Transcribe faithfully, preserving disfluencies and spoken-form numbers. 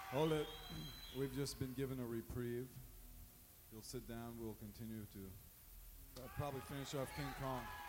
Hold it. We've just been given a reprieve. You'll sit down. We'll continue to uh, probably finish off King Kong.